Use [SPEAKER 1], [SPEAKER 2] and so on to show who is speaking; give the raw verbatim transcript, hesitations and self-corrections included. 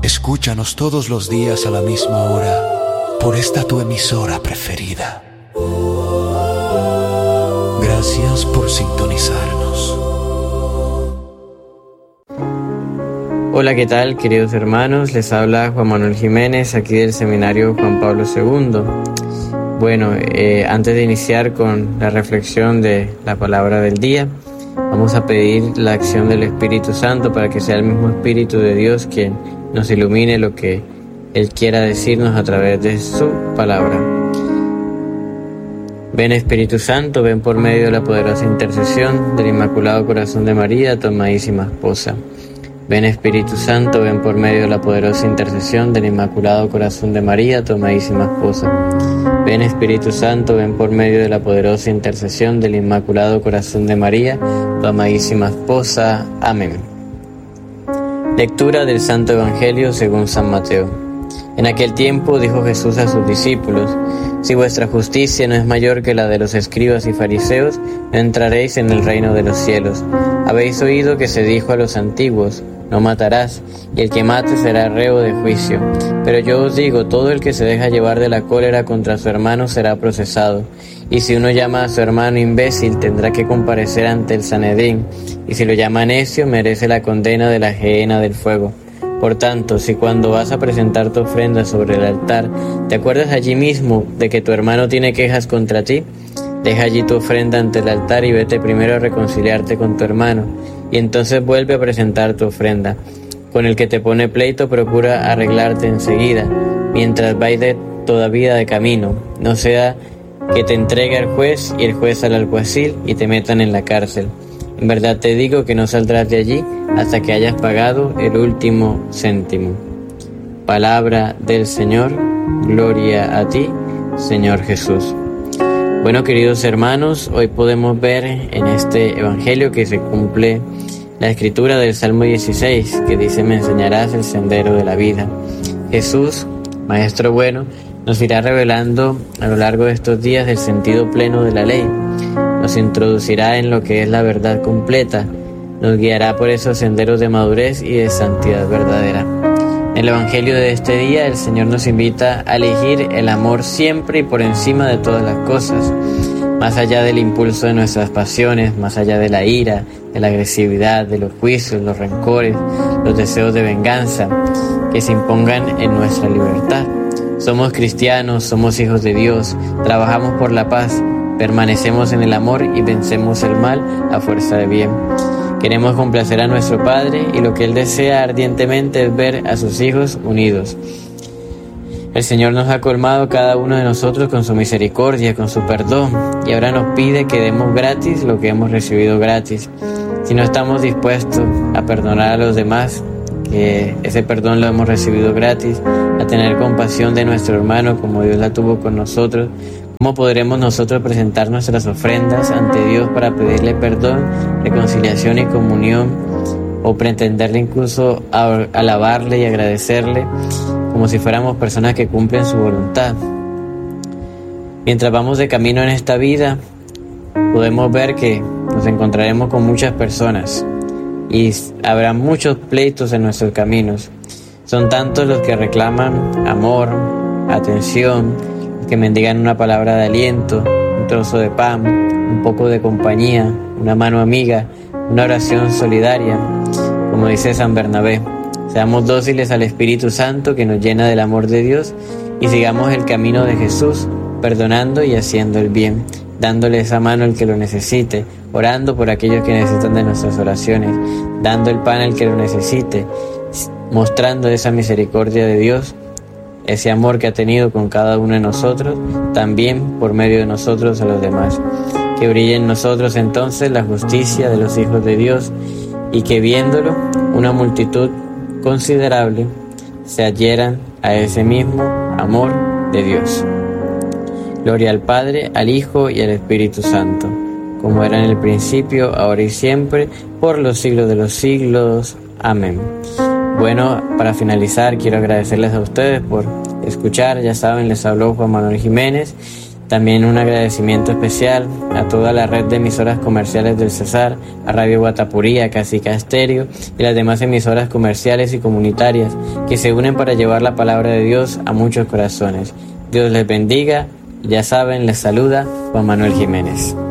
[SPEAKER 1] Escúchanos todos los días a la misma hora por esta tu emisora preferida. Gracias por sintonizarnos.
[SPEAKER 2] Hola, ¿qué tal, queridos hermanos? Les habla Juan Manuel Jiménez, aquí del Seminario Juan Pablo segundo. Bueno, eh, antes de iniciar con la reflexión de la palabra del día, vamos a pedir la acción del Espíritu Santo para que sea el mismo Espíritu de Dios quien nos ilumine lo que Él quiera decirnos a través de su palabra. Ven, Espíritu Santo, ven por medio de la poderosa intercesión del Inmaculado Corazón de María, tu amadísima esposa. Ven, Espíritu Santo, ven por medio de la poderosa intercesión del Inmaculado Corazón de María, tu amadísima esposa. Ven, Espíritu Santo, ven por medio de la poderosa intercesión del Inmaculado Corazón de María, tu amadísima esposa. Amén. Lectura del Santo Evangelio según San Mateo. En aquel tiempo dijo Jesús a sus discípulos: si vuestra justicia no es mayor que la de los escribas y fariseos, no entraréis en el reino de los cielos. Habéis oído que se dijo a los antiguos: no matarás, y el que mate será reo de juicio. Pero yo os digo, todo el que se deja llevar de la cólera contra su hermano será procesado. Y si uno llama a su hermano imbécil, tendrá que comparecer ante el Sanedrín, y si lo llama necio, merece la condena de la gehenna del fuego. Por tanto, si cuando vas a presentar tu ofrenda sobre el altar, te acuerdas allí mismo de que tu hermano tiene quejas contra ti, deja allí tu ofrenda ante el altar y vete primero a reconciliarte con tu hermano, y entonces vuelve a presentar tu ofrenda. Con el que te pone pleito, procura arreglarte enseguida, mientras vais de todavía de camino, no sea que te entregue al juez y el juez al alguacil y te metan en la cárcel. En verdad te digo que no saldrás de allí hasta que hayas pagado el último céntimo. Palabra del Señor, gloria a ti, Señor Jesús. Bueno, queridos hermanos, hoy podemos ver en este Evangelio que se cumple la escritura del Salmo dieciséis, que dice: me enseñarás el sendero de la vida. Jesús, Maestro bueno, nos irá revelando a lo largo de estos días el sentido pleno de la ley. Nos introducirá en lo que es la verdad completa, nos guiará por esos senderos de madurez y de santidad verdadera. En el Evangelio de este día, el Señor nos invita a elegir el amor siempre y por encima de todas las cosas, más allá del impulso de nuestras pasiones, más allá de la ira, de la agresividad, de los juicios, los rencores, los deseos de venganza que se impongan en nuestra libertad. Somos cristianos, somos hijos de Dios, trabajamos por la paz, permanecemos en el amor y vencemos el mal a fuerza de bien. Queremos complacer a nuestro Padre y lo que Él desea ardientemente es ver a sus hijos unidos. El Señor nos ha colmado cada uno de nosotros con su misericordia, con su perdón, y ahora nos pide que demos gratis lo que hemos recibido gratis. Si no estamos dispuestos a perdonar a los demás, que ese perdón lo hemos recibido gratis, a tener compasión de nuestro hermano como Dios la tuvo con nosotros, ¿cómo podremos nosotros presentar nuestras ofrendas ante Dios para pedirle perdón, reconciliación y comunión, o pretenderle incluso a alabarle y agradecerle como si fuéramos personas que cumplen su voluntad? Mientras vamos de camino en esta vida, podemos ver que nos encontraremos con muchas personas y habrá muchos pleitos en nuestros caminos. Son tantos los que reclaman amor, atención, los que mendigan una palabra de aliento, un trozo de pan, un poco de compañía, una mano amiga, una oración solidaria, como dice San Bernabé. Seamos dóciles al Espíritu Santo que nos llena del amor de Dios y sigamos el camino de Jesús, perdonando y haciendo el bien, dándole esa mano al que lo necesite, orando por aquellos que necesitan de nuestras oraciones, dando el pan al que lo necesite, mostrando esa misericordia de Dios, ese amor que ha tenido con cada uno de nosotros, también por medio de nosotros a los demás. Que brille en nosotros entonces la justicia de los hijos de Dios y que viéndolo una multitud considerable se adhieran a ese mismo amor de Dios. Gloria al Padre, al Hijo y al Espíritu Santo, como era en el principio, ahora y siempre, por los siglos de los siglos. Amén. Bueno, para finalizar, quiero agradecerles a ustedes por escuchar. Ya saben, les habló Juan Manuel Jiménez También un agradecimiento especial a toda la red de emisoras comerciales del Cesar, a Radio Guatapurí, a Casica Estéreo y las demás emisoras comerciales y comunitarias que se unen para llevar la palabra de Dios a muchos corazones. Dios les bendiga. Ya saben, les saluda Juan Manuel Jiménez.